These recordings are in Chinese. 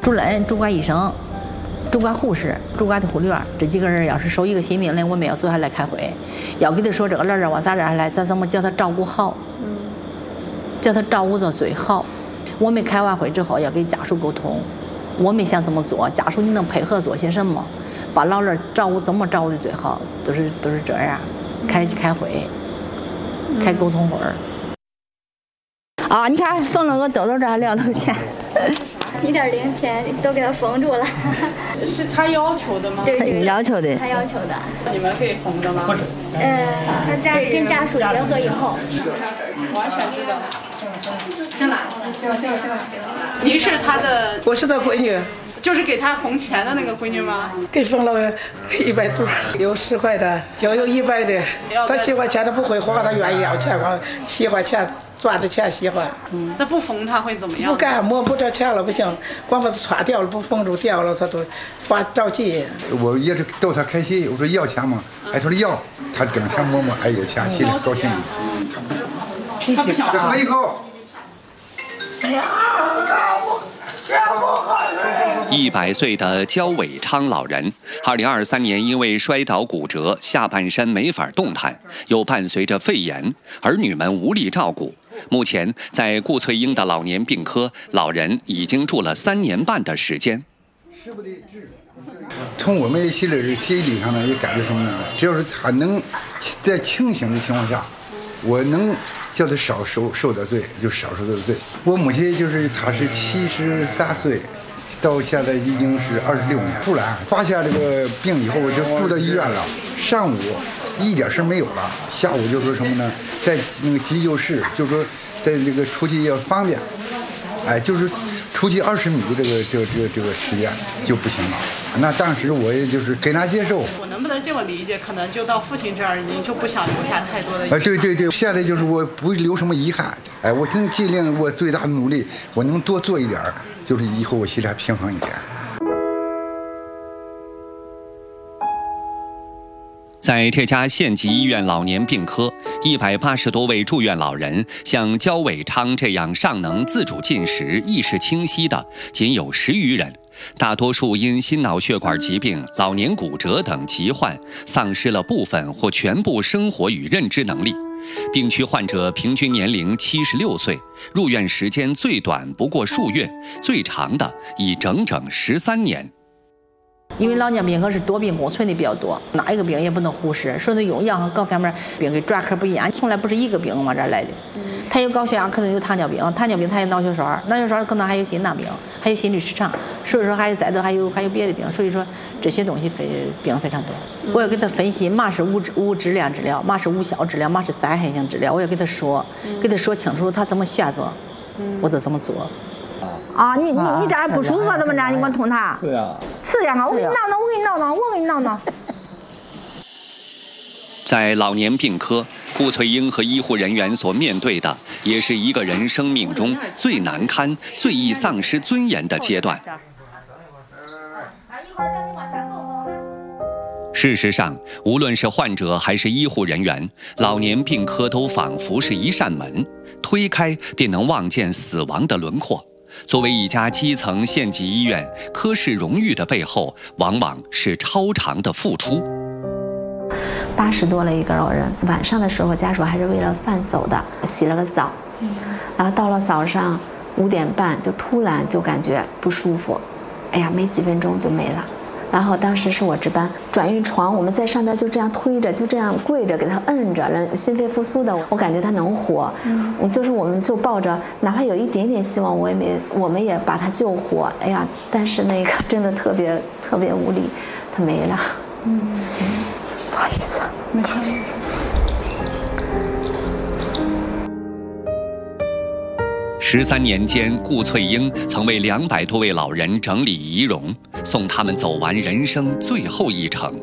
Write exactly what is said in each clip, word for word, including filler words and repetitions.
主任、主管医生、主管护士、主管的护理员，这几个人要是收一个新命令，我们要坐下来开会，要给他说这个老人往咋这儿来，咱怎么叫他照顾好，叫他照顾到最好。我们开完会之后要给家属沟通，我们想怎么做，家属你能配合做些什么，把老人照顾怎么照顾的最好，都是都是这样，开开会，开沟通会儿。啊，你看缝了个豆豆，这还撂了钱。 一点零钱都给他封住了。 是他要求的吗？ 对， 要求的。 他要求的。 你们可以封的吗？ 不是。 呃，他家里跟家属结合以后， 完全知道。 行了， 行了，行了，行了。您是他的？ 我是他闺女。 就是给他缝钱的那个闺女吗？ 给缝了一百多，有十块的，就有一百的。他喜欢钱，他不会花，他愿意要钱嘛，喜欢钱。赚的钱喜欢， 嗯，那不缝他会怎么样？ 不干，摸不着钱了不行，光把它穿掉了，不缝住掉了，他都发着急。 我也是逗他开心，我说要钱吗？哎，他说要，他整天摸摸，哎有钱，心里高兴。 他不想再喝一口。 一百岁的焦伟昌老人，二零二三年因为摔倒骨折，下半身没法动弹，又伴随着肺炎，儿女们无力照顾。目前在顾翠英的老年病科，老人已经住了三年半的时间。 从我们心理心理上呢，也感觉什么呢？只要是他能在清醒的情况下，我能叫他少受受点罪，就少受点罪。我母亲就是她是七十三岁，到现在已经是二十六年。突然发现这个病以后，我就住到医院了。上午一点事没有了，下午就说什么呢？在那个急救室，就说在这个出去要方便，哎，就是出去二十米的这个这个这个这个时间就不行了。那当时我也就是很难接受。 我能不能这么理解？可能就到父亲这儿，您就不想留下太多的遗憾。 哎，对对对，现在就是我不留什么遗憾。哎，我能尽量我最大的努力，我能多做一点，就是以后我心里还平衡一点。 在这家县级医院老年病科，一百八十多位住院老人，像焦伟昌这样尚能自主进食、意识清晰的，仅有十余人。大多数因心脑血管疾病、老年骨折等疾患，丧失了部分或全部生活与认知能力。病区患者平均年龄七十六岁，入院时间最短不过数月，最长的已整整十三年。 因为老年病科是多病共存的比较多，哪一个病也不能忽视，说的用药和各方面病跟专科不一样，从来不是一个病往这儿来的。他有高血压，可能有糖尿病，糖尿病他有脑血栓，脑血栓可能还有心脏病，还有心律失常，所以说还有再多还有还有别的病，所以说这些东西非病非常多。我要给他分析嘛是无无质量治疗，嘛是无效治疗，嘛是灾害性治疗，我要给他说，给他说清楚他怎么选择，我就怎么做。 啊，你你你这儿不舒服怎么着？你给我捅他？ 对呀。 是呀嘛，我给你闹闹，我给你闹闹，我给你闹闹。 在老年病科，顾翠英和医护人员所面对的，也是一个人生命中最难堪、最易丧失尊严的阶段。事实上，无论是患者还是医护人员，老年病科都仿佛是一扇门，推开便能望见死亡的轮廓。作为一家基层县级医院，科室荣誉的背后，往往是超长的付出。 八十多了一个老人，晚上的时候家属还是为了饭走的，洗了个澡，然后到了早上五点半就突然就感觉不舒服，哎呀，没几分钟就没了。然后当时是我值班，转运床，我们在上边就这样推着，就这样跪着给他摁着，人心肺复苏的，我感觉他能活，嗯，就是我们就抱着，哪怕有一点点希望，我也没，我们也把他救活。哎呀，但是那个真的特别特别无力，他没了。嗯，不好意思， 没事。 十三年间，顾翠英曾为两百多位老人整理仪容，送他们走完人生最后一程。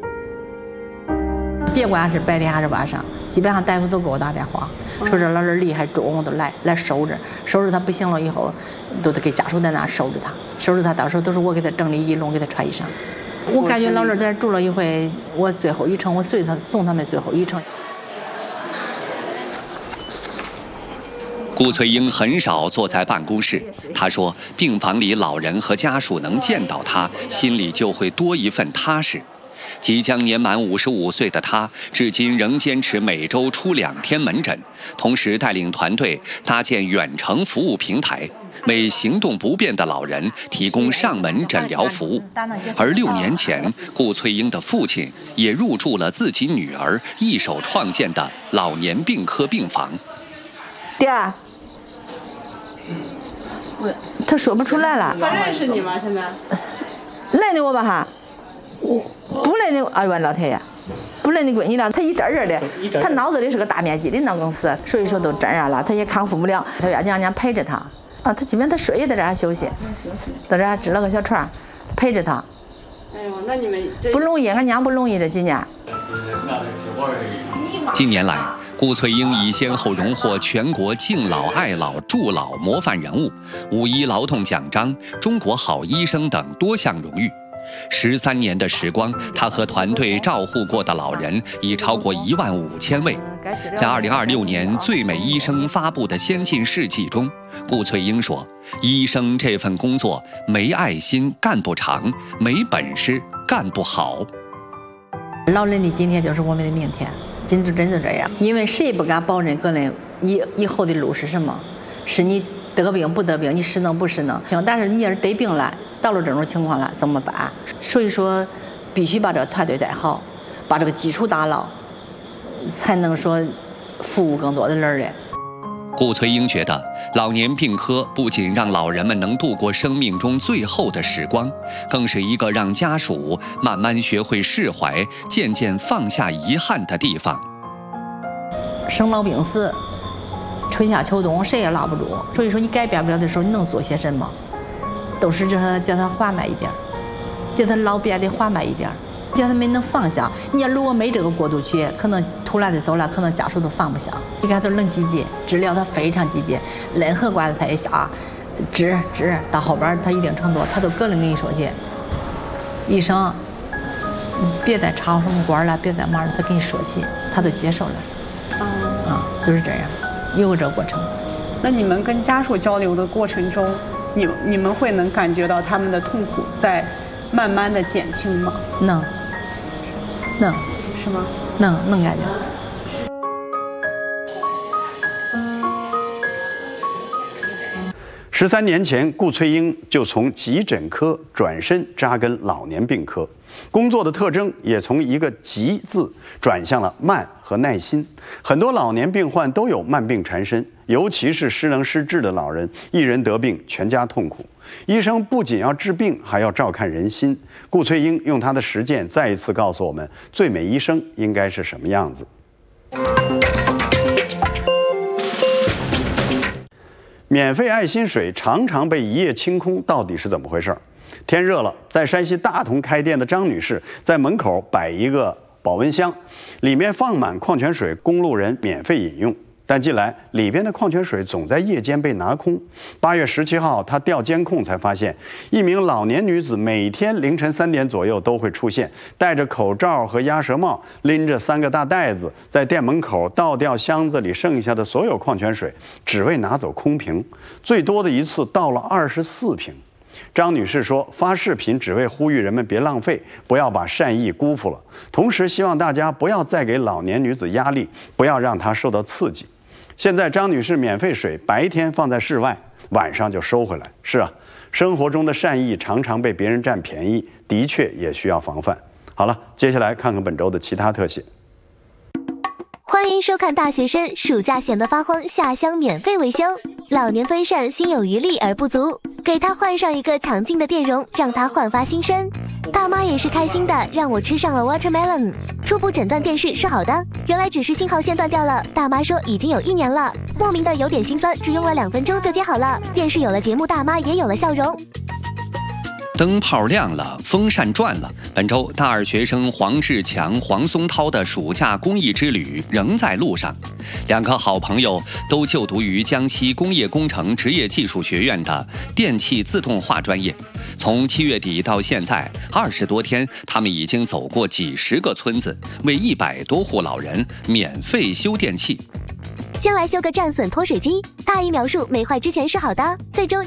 别管是白天还是晚上，基本上大夫都给我打电话，说这老人厉害重，我都来来收着，收着他不行了以后，都得给家属在那收着他，收着他，到时候都是我给他整理仪容，给他穿衣裳。我感觉老人在这住了一回，我最后一程，我随他送他们最后一程。 顾翠英很少坐在办公室，她说，病房里老人和家属能见到她，心里就会多一份踏实。即将年满五十五岁的她，至今仍坚持每周出两天门诊，同时带领团队搭建远程服务平台，为行动不便的老人提供上门诊疗服务。而六年前，顾翠英的父亲也入住了自己女儿一手创建的老年病科病房。 爹，他说不出来了。 他认识你吗？现在？ 认得我吧哈？不认得，哎呦我老天爷，不认得闺女了。他一阵阵的，他脑子里是个大面积的脑梗死，所以说都这样了，他也康复不了。他要娘娘陪着他啊，他基本他睡也在这儿休息，在这儿支了个小床，陪着他。 哎呦，那你们不容易，俺娘不容易这几年。 近年来，顾翠英已先后荣获全国敬老爱老助老模范人物、五一劳动奖章、中国好医生等多项荣誉。十三年的时光，她和团队照护过的老人已超过一万五千位。在二零二六年最美医生发布的先进事迹中，顾翠英说：“医生这份工作，没爱心干不长，没本事干不好。” 老人的今天就是我们的明天，真就真就这样，因为谁也不敢保证个人以以后的路是什么，是你得病不得病，你失能不失能，但是你要是得病了。到了这种情况了怎么办？所以说，必须把这个团队带好，把这个基础打牢，才能说服务更多的人嘞。 顾翠英觉得，老年病科不仅让老人们能度过生命中最后的时光，更是一个让家属慢慢学会释怀、渐渐放下遗憾的地方。 生老病死，春夏秋冬，谁也拉不住。所以说，你改变不了的时候，你能做些什么？都是叫他叫他缓慢一点，叫他老变得缓慢一点，叫他们能放下。你要如果没这个过渡期，可能突然的走了，可能家属都放不下。你看他能积极，治疗他非常积极，任何管子他也下，治治到后边他一定程度，他都个人跟你说去，医生，别再插什么管了，别再忙了，他跟你说起，他都接受了。啊、嗯，啊，就是这样，有个这个过程。 那你们跟家属交流的过程中，你你们会能感觉到他们的痛苦在慢慢的减轻吗？ 能，能， 是吗？ 能，能感觉。 十三年前，顾翠英就从急诊科转身扎根老年病科，工作的特征也从一个“急”字转向了慢和耐心。很多老年病患都有慢病缠身，尤其是失能失智的老人，一人得病，全家痛苦。医生不仅要治病，还要照看人心。顾翠英用她的实践，再一次告诉我们，最美医生应该是什么样子。免费爱心水常常被一夜清空，到底是怎么回事？天热了，在山西大同开店的张女士在门口摆一个保温箱，里面放满矿泉水，供路人免费饮用。但近来里边的矿泉水总在夜间被拿空。八月十七号，她调监控才发现，一名老年女子每天凌晨三点左右都会出现，戴着口罩和鸭舌帽，拎着三个大袋子，在店门口倒掉箱子里剩下的所有矿泉水，只为拿走空瓶。最多的一次倒了二十四瓶。张女士说，发视频只为呼吁人们别浪费，不要把善意辜负了，同时希望大家不要再给老年女子压力，不要让她受到刺激。现在张女士免费水白天放在室外，晚上就收回来。是啊，生活中的善意常常被别人占便宜，的确也需要防范。好了，接下来看看本周的其他特写。 欢迎收看大学生暑假闲得发慌，下乡免费维修。老年风扇心有余力而不足，给他换上一个强劲的电容，让他焕发新生。大妈也是开心的，让我吃上了 watermelon。初步诊断电视是好的，原来只是信号线断掉了。大妈说已经有一年了，莫名的有点心酸，只用了两分钟就接好了。电视有了节目，大妈也有了笑容。 灯泡亮了，风扇转了。本周大二学生黄志强、黄松涛的暑假公益之旅仍在路上。两个好朋友都就读于江西工业工程职业技术学院的电气自动化专业。从七月底到现在二十多天，他们已经走过几十个村子，为一百多户老人免费修电器。 先来修个战损脱水机，大意描述没坏之前是好的，最终